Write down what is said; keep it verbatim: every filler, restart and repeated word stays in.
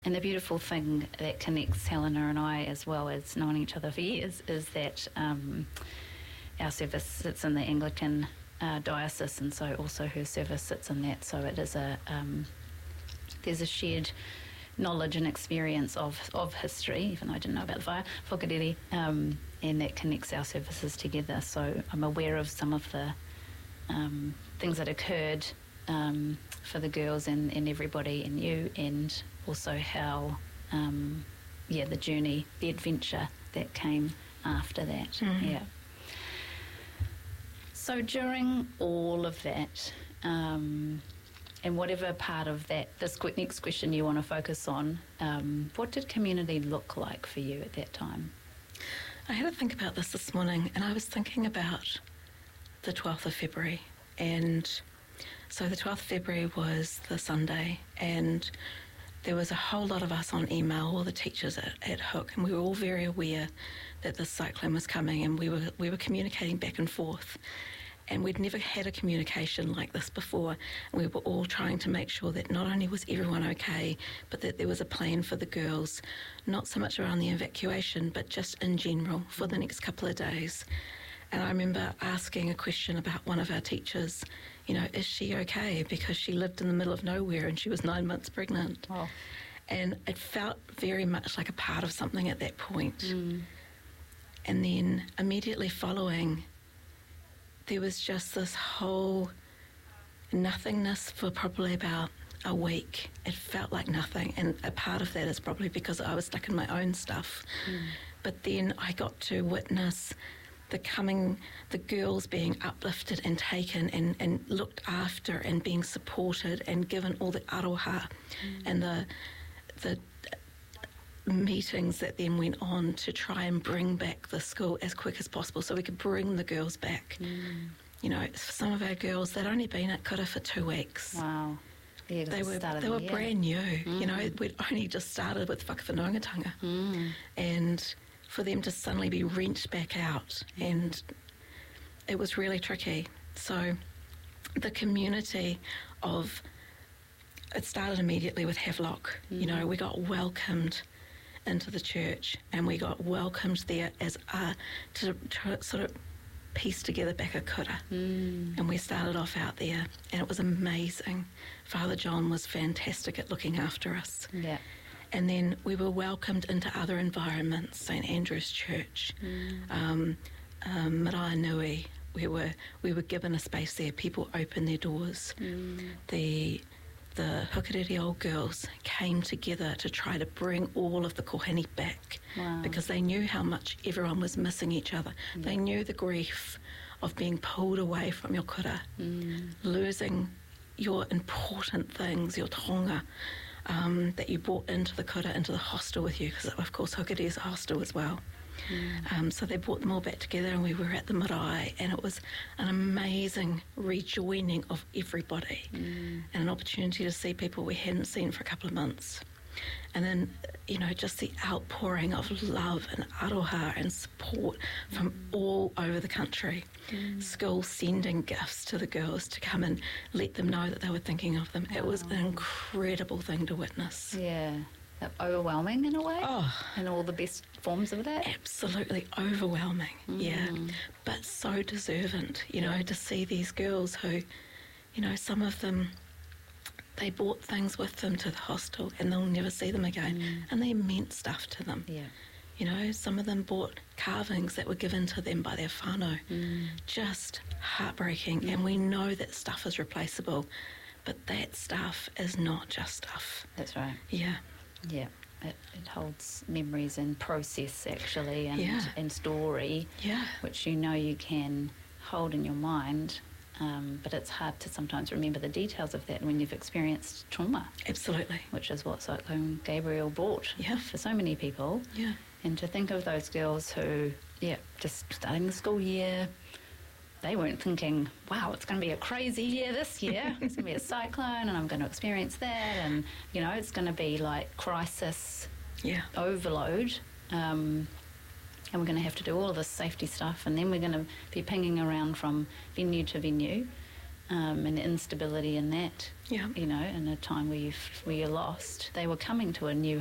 And the beautiful thing that connects Helena and I, as well as knowing each other for years, is that um, our service sits in the Anglican uh, diocese, and so also her service sits in that. So it is a um, there's a shared knowledge and experience of, of history, even though I didn't know about the fire, whakarere, um, and that connects our services together. So I'm aware of some of the um, things that occurred um, for the girls and, and everybody and you, and also how, um, yeah, the journey, the adventure that came after that. Mm-hmm. Yeah. So during all of that, um, and whatever part of that, this next question you want to focus on, um, what did community look like for you at that time? I had to think about this this morning, and I was thinking about the twelfth of February. And so the twelfth of February was the Sunday, and there was a whole lot of us on email, all the teachers at, at Hook, and we were all very aware that this cyclone was coming, and we were we were communicating back and forth. And we'd never had a communication like this before. We were all trying to make sure that not only was everyone okay, but that there was a plan for the girls, not so much around the evacuation, but just in general for the next couple of days. And I remember asking a question about one of our teachers, you know, is she okay? Because she lived in the middle of nowhere and she was nine months pregnant. Oh. And it felt very much like a part of something at that point. Mm. And then immediately following, there was just this whole nothingness for probably about a week. It felt like nothing, and a part of that is probably because I was stuck in my own stuff. Mm. But then I got to witness the coming, the girls being uplifted and taken and, and looked after and being supported and given all the aroha mm. and the the meetings that then went on to try and bring back the school as quick as possible so we could bring the girls back. Mm. You know, for some of our girls, they'd only been at Kura for two weeks. Wow. Yeah, they were the they were year. brand new. Mm. You know, we'd only just started with whakawhanaungatanga. Mm. And for them to suddenly be wrenched back out, and it was really tricky. So the community of, it started immediately with Havelock. Mm. You know, we got welcomed into the church, and we got welcomed there as a, to, to sort of piece together back a kura. Mm. And we started off out there, and it was amazing. Father John was fantastic at looking after us. Yeah. And then we were welcomed into other environments, St Andrew's Church, mm. um, um, Marae Nui. We were we were given a space there. People opened their doors. Mm. The the Hukarere old girls came together to try to bring all of the kohini back. Wow. Because they knew how much everyone was missing each other. Yeah. They knew the grief of being pulled away from your kura, mm. losing your important things, your tonga, um, that you brought into the kura, into the hostel with you, because of course Hukarere is a hostel as well. Mm. Um, so they brought them all back together, and we were at the marae, and it was an amazing rejoining of everybody, mm. and an opportunity to see people we hadn't seen for a couple of months. And then, you know, just the outpouring of love and aroha and support from mm. all over the country. Mm. Schools sending gifts to the girls to come and let them know that they were thinking of them. Wow. It was an incredible thing to witness. Yeah. Overwhelming in a way, oh, in all the best forms of that. Absolutely overwhelming, mm. yeah, but so deserving, you know, to see these girls who, you know, some of them, they brought things with them to the hostel and they'll never see them again, mm. and they meant stuff to them. Yeah. You know, some of them bought carvings that were given to them by their whānau. Mm. Just heartbreaking, mm. and we know that stuff is replaceable, but that stuff is not just stuff. That's right. Yeah. Yeah, it, it holds memories and process, actually, and yeah. and story, yeah. which you know you can hold in your mind, um, but it's hard to sometimes remember the details of that when you've experienced trauma. Absolutely. Which is what Cyclone Gabrielle brought yeah. for so many people. Yeah. And to think of those girls who, yeah, just starting the school year, they weren't thinking, wow, it's going to be a crazy year this year. It's going to be a cyclone and I'm going to experience that, and, you know, it's going to be like crisis yeah. overload, um, and we're going to have to do all of this safety stuff, and then we're going to be pinging around from venue to venue. um, and instability in that. Yeah. You know, in a time where you where you're lost, they were coming to a new